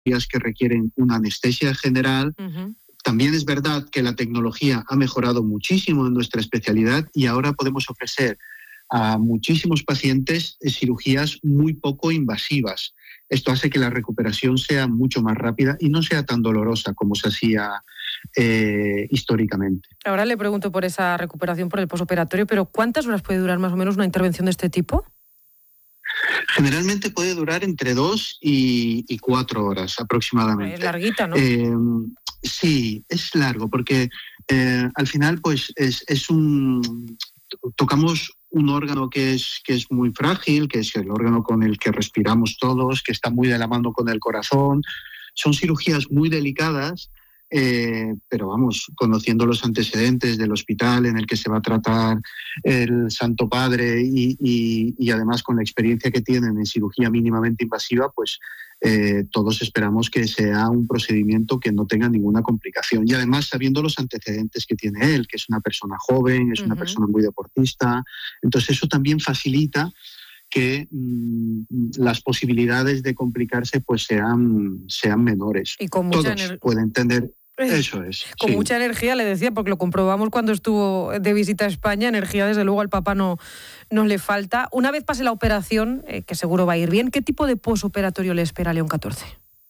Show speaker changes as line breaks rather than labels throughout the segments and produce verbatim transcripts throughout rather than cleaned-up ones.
que requieren una anestesia general. Uh-huh. También es verdad que la tecnología ha mejorado muchísimo en nuestra especialidad y ahora podemos ofrecer a muchísimos pacientes cirugías muy poco invasivas. Esto hace que la recuperación sea mucho más rápida y no sea tan dolorosa como se hacía eh, históricamente.
Ahora le pregunto por esa recuperación por el posoperatorio, pero ¿cuántas horas puede durar más o menos una intervención de este tipo?
Generalmente puede durar entre dos y, y cuatro horas aproximadamente.
Es larguita, ¿no?
Eh, sí, es largo porque eh, al final pues es, es un... tocamos un órgano que es, que es muy frágil, que es el órgano con el que respiramos todos, que está muy de la mano con el corazón. Son cirugías muy delicadas, eh, pero vamos, conociendo los antecedentes del hospital en el que se va a tratar el Santo Padre y, y, y además con la experiencia que tienen en cirugía mínimamente invasiva, pues eh, todos esperamos que sea un procedimiento que no tenga ninguna complicación. Y además sabiendo los antecedentes que tiene él, que es una persona joven, es uh-huh. una persona muy deportista, entonces eso también facilita que mmm, las posibilidades de complicarse pues sean, sean menores.
Y con mucha
todos
ener-
pueden tener... Eso es.
Con
sí.
mucha energía, le decía, porque lo comprobamos cuando estuvo de visita a España. Energía, desde luego, al Papa no, no le falta. Una vez pase la operación, eh, que seguro va a ir bien, ¿qué tipo de posoperatorio le espera a León catorce?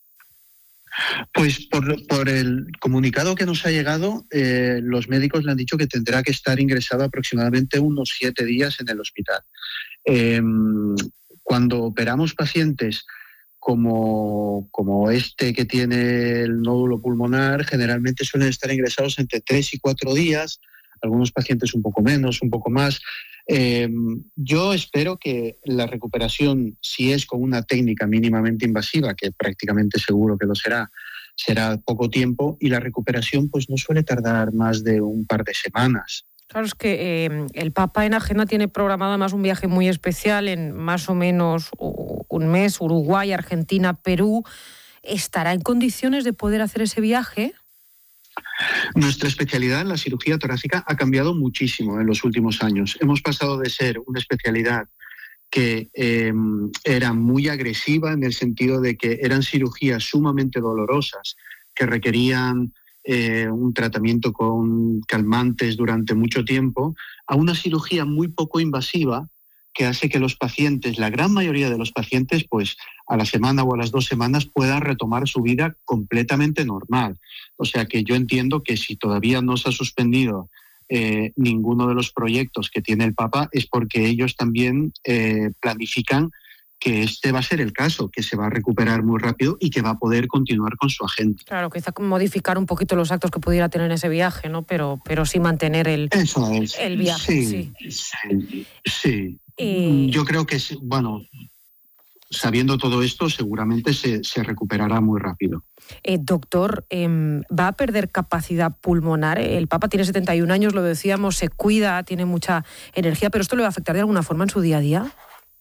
Pues por, por el comunicado que nos ha llegado, eh, los médicos le han dicho que tendrá que estar ingresado aproximadamente unos siete días en el hospital. Eh, cuando operamos pacientes Como, como este que tiene el nódulo pulmonar, generalmente suelen estar ingresados entre tres y cuatro días, algunos pacientes un poco menos, un poco más. Eh, yo espero que la recuperación, si es con una técnica mínimamente invasiva, que prácticamente seguro que lo será, será poco tiempo, y la recuperación pues no suele tardar más de un par de semanas.
Claro, es que eh, el Papa en agenda tiene programado además un viaje muy especial en más o menos un mes, Uruguay, Argentina, Perú. ¿Estará en condiciones de poder hacer ese viaje?
Nuestra especialidad en la cirugía torácica ha cambiado muchísimo en los últimos años. Hemos pasado de ser una especialidad que eh, era muy agresiva en el sentido de que eran cirugías sumamente dolorosas que requerían Eh, un tratamiento con calmantes durante mucho tiempo, a una cirugía muy poco invasiva que hace que los pacientes, la gran mayoría de los pacientes, pues a la semana o a las dos semanas puedan retomar su vida completamente normal. O sea que yo entiendo que si todavía no se ha suspendido eh, ninguno de los proyectos que tiene el Papa es porque ellos también eh, planifican que este va a ser el caso, que se va a recuperar muy rápido y que va a poder continuar con su agenda.
Claro, quizá modificar un poquito los actos que pudiera tener ese viaje, ¿no? Pero, pero sí mantener el,
Eso es.
el viaje.
Sí,
sí.
sí. sí.
Eh...
Yo creo que, bueno, sabiendo todo esto, seguramente se, se recuperará muy rápido.
Eh, doctor, eh, ¿va a perder capacidad pulmonar? El Papa tiene setenta y un años, lo decíamos, se cuida, tiene mucha energía, pero ¿esto le va a afectar de alguna forma en su día a día?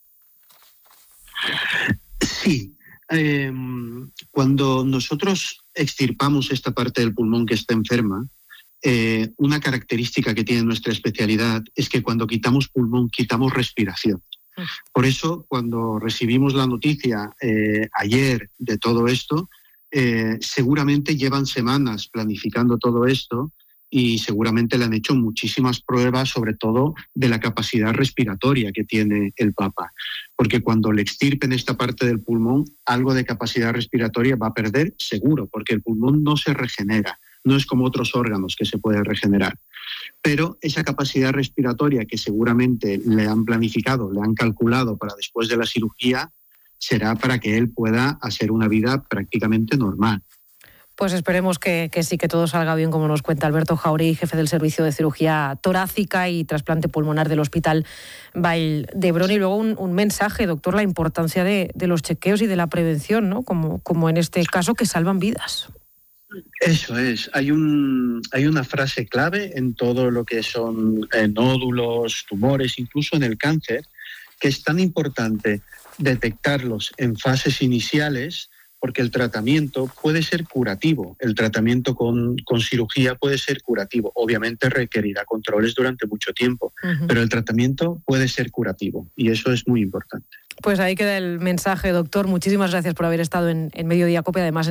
Sí, eh, cuando nosotros extirpamos esta parte del pulmón que está enferma, eh, una característica que tiene nuestra especialidad es que cuando quitamos pulmón, quitamos respiración. Por eso, cuando recibimos la noticia eh, ayer de todo esto, eh, seguramente llevan semanas planificando todo esto y seguramente le han hecho muchísimas pruebas, sobre todo de la capacidad respiratoria que tiene el Papa. Porque cuando le extirpen esta parte del pulmón, algo de capacidad respiratoria va a perder seguro, porque el pulmón no se regenera, no es como otros órganos que se puede regenerar. Pero esa capacidad respiratoria que seguramente le han planificado, le han calculado para después de la cirugía, será para que él pueda hacer una vida prácticamente normal.
Pues esperemos que, que sí, que todo salga bien, como nos cuenta Alberto Jauregui, jefe del Servicio de Cirugía Torácica y Trasplante Pulmonar del Hospital Vall d'Hebron. Y luego un, un mensaje, doctor, la importancia de, de los chequeos y de la prevención, ¿no? Como, como en este caso, que salvan vidas.
Eso es. Hay, un, hay una frase clave en todo lo que son eh, nódulos, tumores, incluso en el cáncer, que es tan importante detectarlos en fases iniciales porque el tratamiento puede ser curativo. El tratamiento con, con cirugía puede ser curativo. Obviamente requerirá controles durante mucho tiempo, uh-huh. pero el tratamiento puede ser curativo y eso es muy importante.
Pues ahí queda el mensaje, doctor. Muchísimas gracias por haber estado en, en Mediodía Cope, además